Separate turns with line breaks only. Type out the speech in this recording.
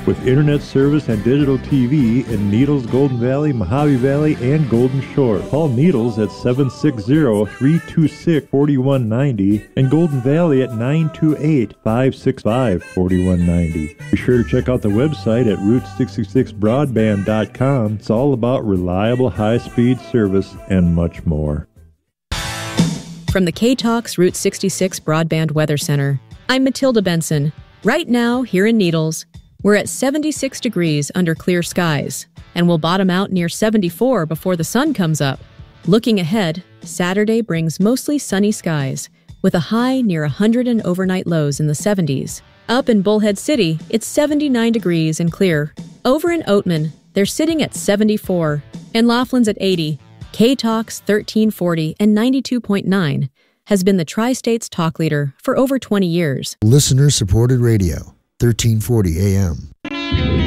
with internet service and digital TV in Needles, Golden Valley, Mojave Valley, and Golden Shore. Call Needles at 760-326-4190 and Golden Valley at 928-565-4190. Be sure to check out the website at Route66broadband.com. It's all about reliable high-speed service and much more.
From the K-Talks Route 66 Broadband Weather Center, I'm Matilda Benson. Right now, here in Needles, we're at 76 degrees under clear skies, and we'll bottom out near 74 before the sun comes up. Looking ahead, Saturday brings mostly sunny skies, with a high near 100 and overnight lows in the 70s. Up in Bullhead City, it's 79 degrees and clear. Over in Oatman, they're sitting at 74, and Laughlin's at 80. K-Talks 1340 and 92.9 has been the Tri-State's talk leader for over 20 years.
Listener-supported radio, 1340 AM.